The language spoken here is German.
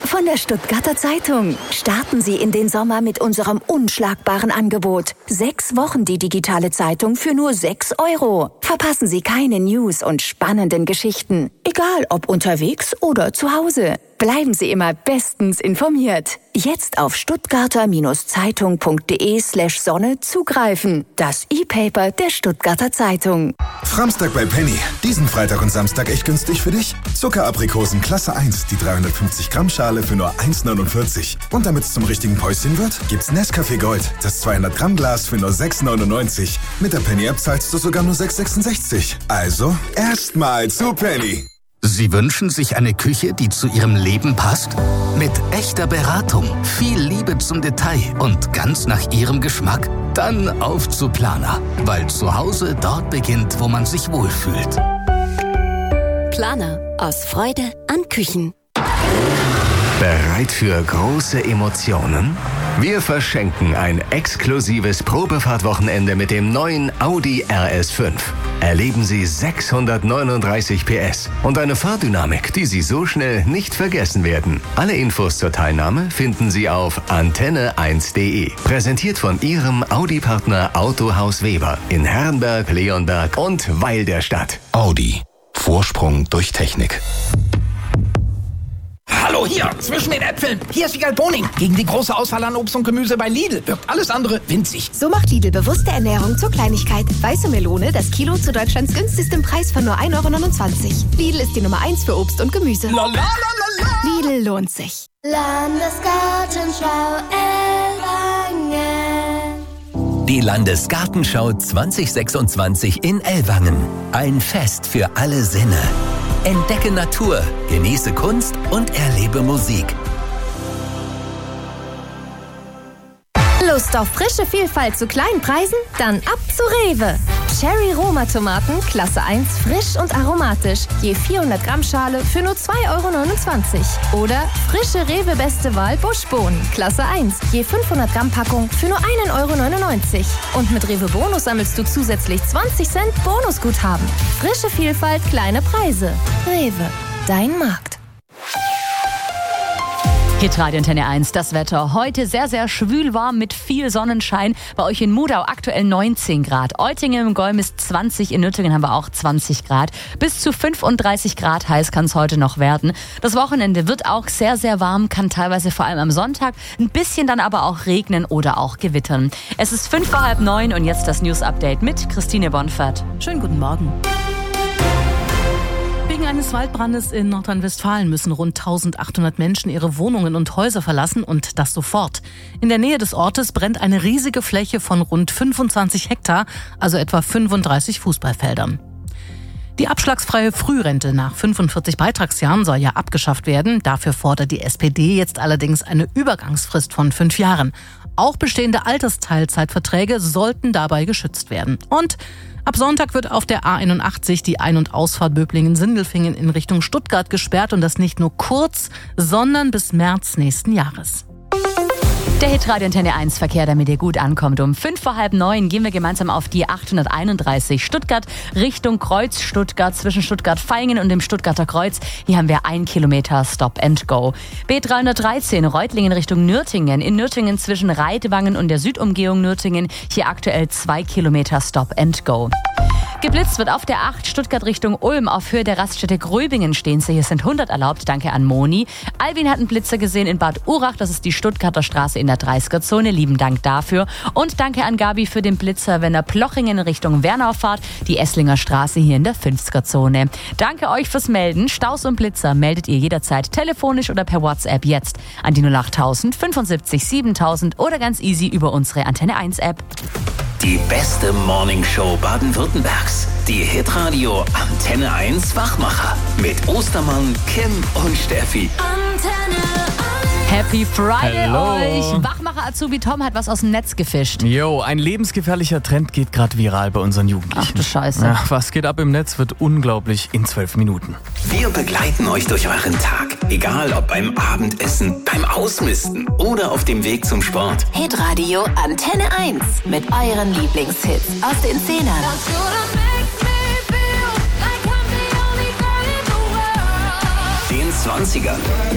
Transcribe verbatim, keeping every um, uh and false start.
von der Stuttgarter Zeitung. Starten Sie in den Sommer mit unserem unschlagbaren Angebot. Sechs Wochen die digitale Zeitung für nur sechs Euro. Verpassen Sie keine News und spannenden Geschichten. Egal ob unterwegs oder zu Hause. Bleiben Sie immer bestens informiert. Jetzt auf stuttgarter-zeitung.de slash Sonne zugreifen. Das E-Paper der Stuttgarter Zeitung. Framstag bei Penny. Diesen Freitag und Samstag echt günstig für dich? Zuckeraprikosen Klasse eins, die dreihundertfünfzig Gramm Schale für nur eins neunundvierzig. Und damit es zum richtigen Päuschen wird, gibt's Nescafé Gold, das zweihundert Gramm Glas für nur sechs neunundneunzig. Mit der Penny-App zahlst du sogar nur sechs sechsundsechzig. Also, erstmal zu Penny. Sie wünschen sich eine Küche, die zu Ihrem Leben passt? Mit echter Beratung, viel Liebe zum Detail und ganz nach Ihrem Geschmack? Dann auf zu Planer, weil zu Hause dort beginnt, wo man sich wohlfühlt. Planer, aus Freude an Küchen. Bereit für große Emotionen? Wir verschenken ein exklusives Probefahrtwochenende mit dem neuen Audi R S fünf. Erleben Sie sechshundertneununddreißig P S und eine Fahrdynamik, die Sie so schnell nicht vergessen werden. Alle Infos zur Teilnahme finden Sie auf antenne eins punkt de. Präsentiert von Ihrem Audi-Partner Autohaus Weber in Herrenberg, Leonberg und Weil der Stadt. Audi. Vorsprung durch Technik. Hallo hier, zwischen den Äpfeln. Hier ist Wiegald Boning. Gegen die große Auswahl an Obst und Gemüse bei Lidl wirkt alles andere winzig. So macht Lidl bewusste Ernährung zur Kleinigkeit. Weiße Melone, das Kilo zu Deutschlands günstigstem Preis von nur ein Euro neunundzwanzig. Lidl ist die Nummer eins für Obst und Gemüse. La, la, la, la, la. Lidl lohnt sich. Landesgartenschau Ellwangen. Die Landesgartenschau zwanzig sechsundzwanzig in Ellwangen. Ein Fest für alle Sinne. Entdecke Natur, genieße Kunst und erlebe Musik. Lust auf frische Vielfalt zu kleinen Preisen? Dann ab zu Rewe. Cherry Roma Tomaten, Klasse eins, frisch und aromatisch. Je vierhundert Gramm Schale für nur zwei Euro neunundzwanzig. Oder frische Rewe Beste Wahl Buschbohnen, Klasse eins. Je fünfhundert Gramm Packung für nur ein Euro neunundneunzig. Und mit Rewe Bonus sammelst du zusätzlich zwanzig Cent Bonusguthaben. Frische Vielfalt, kleine Preise. Rewe, dein Markt. Hitradio Antenne eins, das Wetter. Heute sehr, sehr schwül warm mit viel Sonnenschein. Bei euch in Mudau aktuell neunzehn Grad. Eutingen im Golm zwanzig, in Nürtingen haben wir auch zwanzig Grad. Bis zu fünfunddreißig Grad heiß kann es heute noch werden. Das Wochenende wird auch sehr, sehr warm, kann teilweise vor allem am Sonntag ein bisschen dann aber auch regnen oder auch gewittern. Es ist fünf vor halb neun und jetzt das News-Update mit Christine Bonfert. Schönen guten Morgen. Wegen eines Waldbrandes in Nordrhein-Westfalen müssen rund eintausendachthundert Menschen ihre Wohnungen und Häuser verlassen und das sofort. In der Nähe des Ortes brennt eine riesige Fläche von rund fünfundzwanzig Hektar, also etwa fünfunddreißig Fußballfeldern. Die abschlagsfreie Frührente nach fünfundvierzig Beitragsjahren soll ja abgeschafft werden. Dafür fordert die S P D jetzt allerdings eine Übergangsfrist von fünf Jahren. Auch bestehende Altersteilzeitverträge sollten dabei geschützt werden. Und ab Sonntag wird auf der A einundachtzig die Ein- und Ausfahrt Böblingen-Sindelfingen in Richtung Stuttgart gesperrt und das nicht nur kurz, sondern bis März nächsten Jahres. Der Hitradio Antenne eins Verkehr, damit ihr gut ankommt. Um fünf vor halb neun gehen wir gemeinsam auf die achthunderteinunddreißig Stuttgart Richtung Kreuz Stuttgart zwischen Stuttgart-Vaihingen und dem Stuttgarter Kreuz. Hier haben wir ein Kilometer Stop and Go. B dreihundertdreizehn Reutlingen Richtung Nürtingen. In Nürtingen zwischen Reitwangen und der Südumgehung Nürtingen. Hier aktuell zwei Kilometer Stop and Go. Geblitzt wird auf der acht Stuttgart Richtung Ulm. Auf Höhe der Raststätte Gröbingen stehen Sie. Hier sind hundert erlaubt. Danke an Moni. Alvin hat einen Blitzer gesehen in Bad Urach. Das ist die Stuttgarter Straße in der dreißiger-Zone. Lieben Dank dafür. Und danke an Gabi für den Blitzer, wenn er Plochingen Richtung Wernau fahrt. Die Esslinger Straße hier in der fünfziger-Zone. Danke euch fürs Melden. Staus und Blitzer meldet ihr jederzeit telefonisch oder per WhatsApp jetzt an die null achttausend fünfundsiebzig siebentausend oder ganz easy über unsere Antenne eins App. Die beste Morningshow Baden-Württembergs. Die Hitradio Antenne eins Wachmacher. Mit Ostermann, Kim und Steffi. Antenne eins. Happy Friday Hello. euch! Wachmacher Azubi Tom hat was aus dem Netz gefischt. Jo, ein lebensgefährlicher Trend geht gerade viral bei unseren Jugendlichen. Ach du Scheiße. Ja, was geht ab im Netz wird unglaublich in zwölf Minuten. Wir begleiten euch durch euren Tag. Egal ob beim Abendessen, beim Ausmisten oder auf dem Weg zum Sport. Hitradio Antenne eins mit euren Lieblingshits aus den Zehnern. Den zwanzigern.